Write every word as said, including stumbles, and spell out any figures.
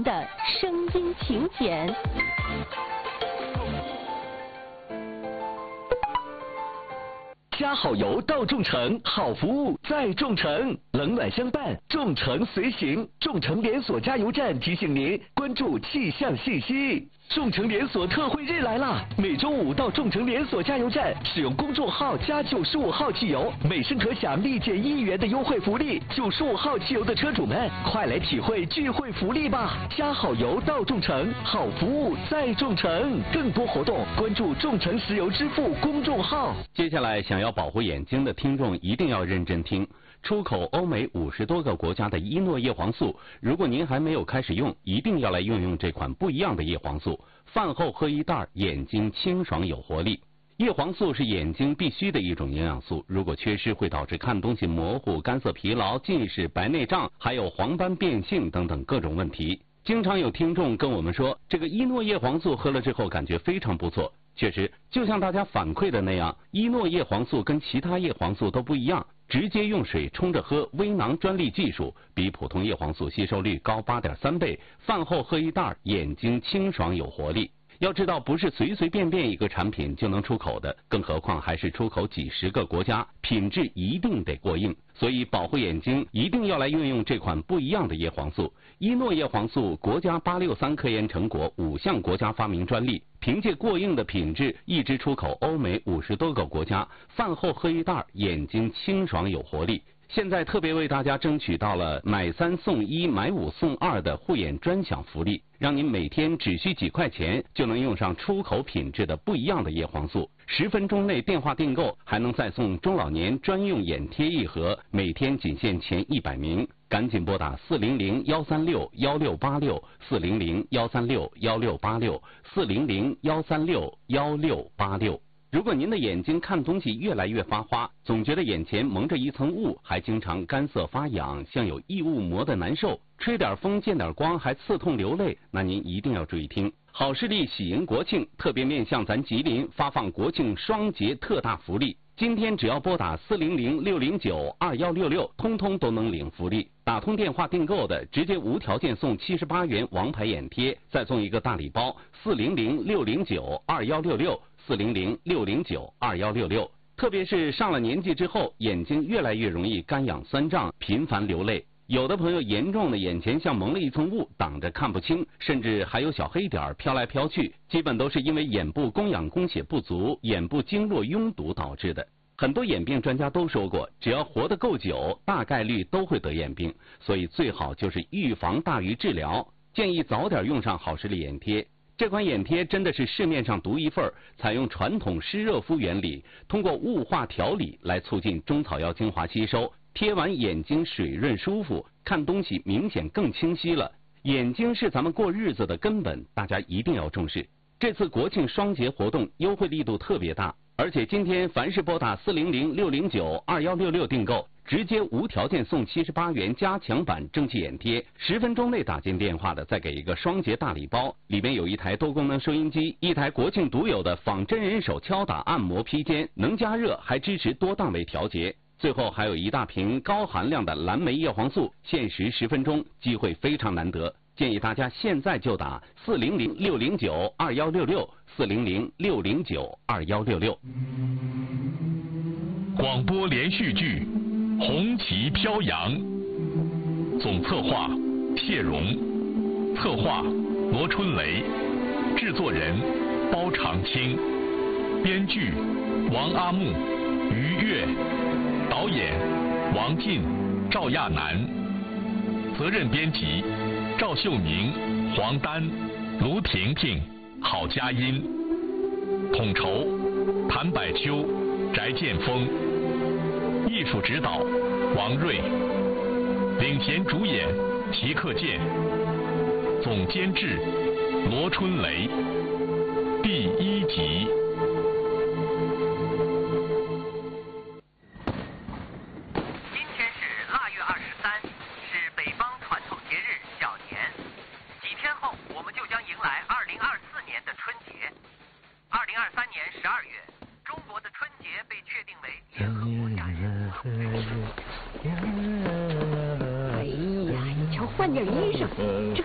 的声音请柬。 加好油到众诚，好服务在众诚，冷暖相伴，众诚随行。众诚连锁加油站提醒您关注气象信息。众诚连锁特惠日来啦！每周五到众诚连锁加油站使用公众号加九十五号汽油，每升可享立减一元的优惠福利。九十五号汽油的车主们，快来体会聚会福利吧！加好油到众诚，好服务在众诚。更多活动关注众诚石油支付公众号。 接下来想要保护眼睛的听众一定要认真听。出口欧美五十多个国家的伊诺叶黄素，如果您还没有开始用，一定要来用用这款不一样的叶黄素。饭后喝一袋，眼睛清爽有活力。叶黄素是眼睛必须的一种营养素，如果缺失会导致看东西模糊、干涩疲劳、近视、白内障，还有黄斑变性等等各种问题。经常有听众跟我们说，这个伊诺叶黄素喝了之后感觉非常不错。确实，就像大家反馈的那样，伊诺叶黄素跟其他叶黄素都不一样，直接用水冲着喝，微囊专利技术，比普通叶黄素吸收率高 八点三倍，饭后喝一袋，眼睛清爽有活力。要知道，不是随随便便一个产品就能出口的，更何况还是出口几十个国家，品质一定得过硬。所以保护眼睛一定要来运用这款不一样的叶黄素。伊诺叶黄素国家八六三科研成果，五项国家发明专利，凭借过硬的品质，一直出口欧美五十多个国家。饭后喝一袋，眼睛清爽有活力。现在特别为大家争取到了买三送一、买五送二的护眼专享福利，让您每天只需几块钱就能用上出口品质的不一样的叶黄素。十分钟内电话订购，还能再送中老年专用眼贴一盒，每天仅限前一百名。赶紧拨打四零零幺三六幺六八六四零零幺三六幺六八六四零零幺三六幺六八六。如果您的眼睛看东西越来越发花，总觉得眼前蒙着一层雾，还经常干涩发痒，像有异物磨得难受，吹点风见点光还刺痛流泪，那您一定要注意听。好视力喜迎国庆，特别面向咱吉林发放国庆双节特大福利。今天只要拨打四零零六零九二幺六六，通通都能领福利。打通电话订购的，直接无条件送七十八元王牌眼贴，再送一个大礼包。四零零六零九二幺六六，四零零六零九二幺六六。特别是上了年纪之后，眼睛越来越容易干痒酸胀，频繁流泪。有的朋友严重的眼前像蒙了一层雾，挡着看不清，甚至还有小黑点飘来飘去，基本都是因为眼部供氧供血不足、眼部经络拥堵导致的。很多眼病专家都说过，只要活得够久，大概率都会得眼病，所以最好就是预防大于治疗。建议早点用上好视力眼贴。这款眼贴真的是市面上独一份，采用传统湿热敷原理，通过雾化调理来促进中草药精华吸收，贴完眼睛水润舒服，看东西明显更清晰了。眼睛是咱们过日子的根本，大家一定要重视。这次国庆双节活动优惠力度特别大，而且今天凡是拨打四零零六零九二幺六六订购，直接无条件送七十八元加强版蒸汽眼贴，十分钟内打进电话的再给一个双节大礼包，里面有一台多功能收音机，一台国庆独有的仿真人手敲打按摩披肩，能加热还支持多档位调节。最后还有一大瓶高含量的蓝莓叶黄素，限时十分钟，机会非常难得，建议大家现在就打四零零六零九二幺六六四零零六零九二幺六六。 广播连续剧《红旗飘扬》，总策划谢荣，策划罗春雷，制作人包长青，编剧王阿木、于越，导演王进、赵亚楠，责任编辑赵秀明、黄丹、卢婷婷、郝佳音，统筹谭百秋、翟建峰，艺术指导王瑞，领衔主演齐克健，总监制罗春雷。第一集。 今天是腊月二十三，是北方传统节日小年。几天后，我们就将迎来二零二四年的春节。二零二三年十二月，中国的春节被确定为联合国假日。 哎呀，你瞧，换件衣裳。这